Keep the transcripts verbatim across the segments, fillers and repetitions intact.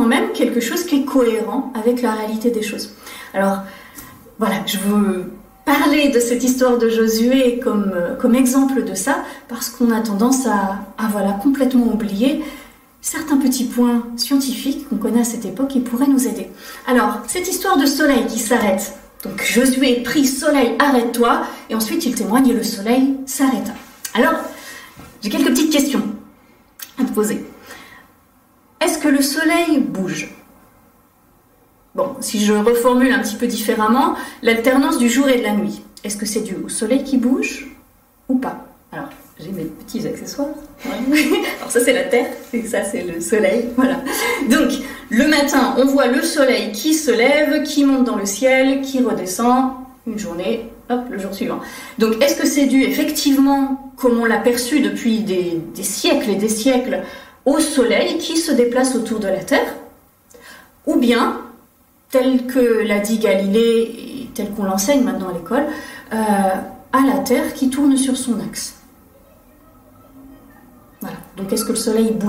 quand même quelque chose qui est cohérent avec la réalité des choses. Alors, voilà, je veux parler de cette histoire de Josué comme, comme exemple de ça, parce qu'on a tendance à, à voilà, complètement oublier certains petits points scientifiques qu'on connaît à cette époque qui pourraient nous aider. Alors, cette histoire de soleil qui s'arrête, donc Josué prie, soleil, arrête-toi, et ensuite il témoigne et le soleil s'arrêta. Alors, j'ai quelques petites questions à te poser. Est-ce que le soleil bouge ? Bon, si je reformule un petit peu différemment, l'alternance du jour et de la nuit, est-ce que c'est dû au soleil qui bouge ou pas ? Alors, j'ai mes petits accessoires. Ouais. Alors ça, c'est la Terre, et ça, c'est le soleil. Voilà. Donc, le matin, on voit le soleil qui se lève, qui monte dans le ciel, qui redescend, une journée, hop, le jour suivant. Donc, est-ce que c'est dû effectivement, comme on l'a perçu depuis des, des siècles et des siècles, au soleil qui se déplace autour de la Terre ? Ou bien, tel que l'a dit Galilée, et tel qu'on l'enseigne maintenant à l'école, euh, à la Terre qui tourne sur son axe. Voilà. Donc, est-ce que le soleil bouge ?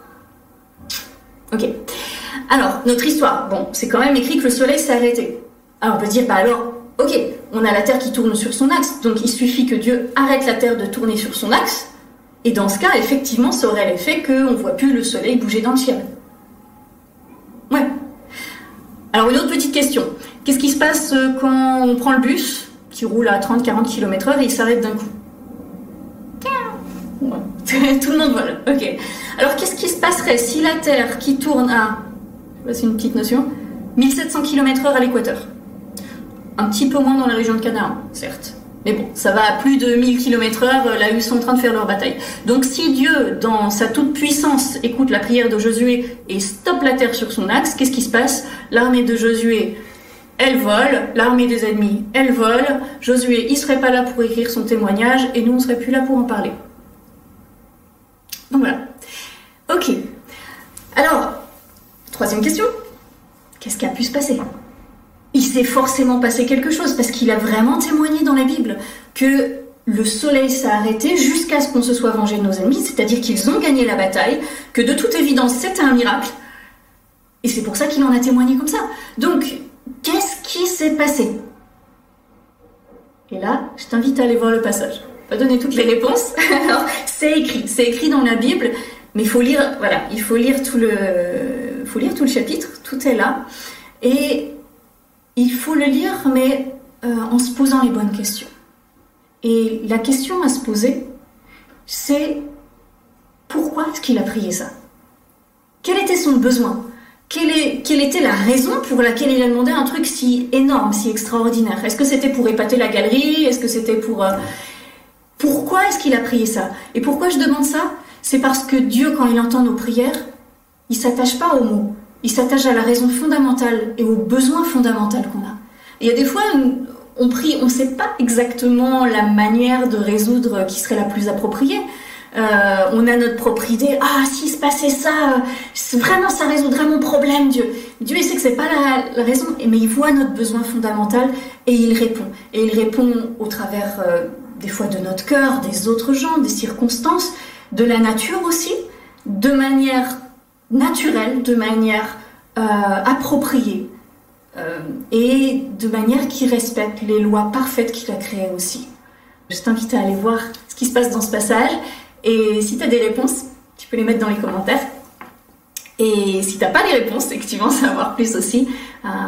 Ok. Alors, notre histoire, bon, c'est quand même écrit que le soleil s'est arrêté. Alors, on peut dire, bah alors, ok, on a la Terre qui tourne sur son axe, donc il suffit que Dieu arrête la Terre de tourner sur son axe, et dans ce cas, effectivement, ça aurait l'effet qu'on ne voit plus le soleil bouger dans le ciel. Ouais. Alors, une autre petite question. Qu'est-ce qui se passe quand on prend le bus, qui roule à trente à quarante kilomètres heure, et il s'arrête d'un coup ? Ouais. Tout le monde vole. Ok. Alors, qu'est-ce qui se passerait si la Terre qui tourne à, c'est une petite notion, mille sept cents kilomètres heure à l'équateur ? Un petit peu moins dans la région de Canaan, certes. Mais bon, ça va à plus de mille kilomètres heure, là où ils sont en train de faire leur bataille. Donc si Dieu, dans sa toute-puissance, écoute la prière de Josué et stoppe la terre sur son axe, qu'est-ce qui se passe ? L'armée de Josué, elle vole, l'armée des ennemis, elle vole, Josué, il serait pas là pour écrire son témoignage, et nous, on serait plus là pour en parler. Donc voilà. Ok. Alors, troisième question. Qu'est-ce qui a pu se passer ? Il s'est forcément passé quelque chose, parce qu'il a vraiment témoigné dans la Bible que le soleil s'est arrêté jusqu'à ce qu'on se soit vengé de nos ennemis, c'est-à-dire qu'ils ont gagné la bataille, que de toute évidence c'était un miracle, et c'est pour ça qu'il en a témoigné comme ça. Donc, qu'est-ce qui s'est passé ? Et là, je t'invite à aller voir le passage. Je vais pas donner toutes les réponses. Alors, c'est écrit, c'est écrit dans la Bible, mais il faut lire, voilà, il faut lire tout le, faut lire tout le chapitre, tout est là, et il faut le lire, mais euh, en se posant les bonnes questions. Et la question à se poser, c'est pourquoi est-ce qu'il a prié ça ? Quel était son besoin ? quelle, est, quelle était la raison pour laquelle il a demandé un truc si énorme, si extraordinaire ? Est-ce que c'était pour épater la galerie ? Est-ce que c'était pour... Euh... Pourquoi est-ce qu'il a prié ça ? Et pourquoi je demande ça ? C'est parce que Dieu, quand il entend nos prières, il ne s'attache pas aux mots. Il s'attache à la raison fondamentale et aux besoins fondamentaux qu'on a. Et il y a des fois, on prie, on ne sait pas exactement la manière de résoudre qui serait la plus appropriée. Euh, on a notre propre idée. Ah, s'il se passait ça, vraiment, ça résoudrait mon problème, Dieu. Dieu, il sait que c'est pas la, la raison, mais il voit notre besoin fondamental et il répond. Et il répond au travers, euh, des fois, de notre cœur, des autres gens, des circonstances, de la nature aussi, de manière naturelle, de manière euh, appropriée euh, et de manière qui respecte les lois parfaites qu'il a créées aussi. Je t'invite à aller voir ce qui se passe dans ce passage, et si tu as des réponses, tu peux les mettre dans les commentaires. Et si tu n'as pas les réponses et que tu veux en savoir plus aussi, euh,